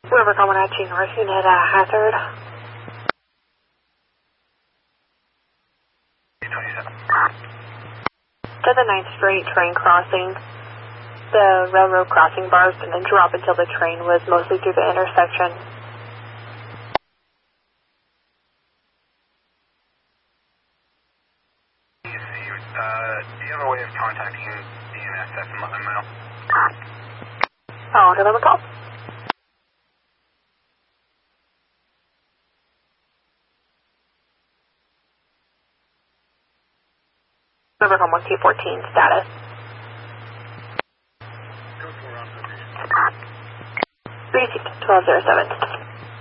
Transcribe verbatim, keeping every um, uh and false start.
River Comanche North Unit, uh, Hazard. To the ninth Street train crossing. The railroad crossing bars didn't drop until the train was mostly through the intersection. Uh, do you have a way of contacting D N S S and let them know? I'll give them a call. River Home one T fourteen, status. Received twelve oh seven.